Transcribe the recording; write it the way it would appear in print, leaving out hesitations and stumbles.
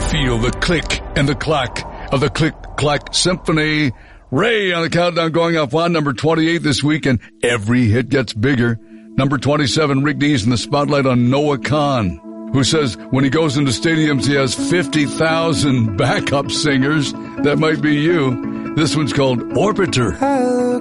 Feel the click and the clack of the Click-Clack Symphony. Ray on the countdown going off on number 28 this week, and every hit gets bigger. Number 27, Rick Dees in the spotlight on Noah Kahan, who says when he goes into stadiums he has 50,000 backup singers. That might be you. This one's called Orbiter.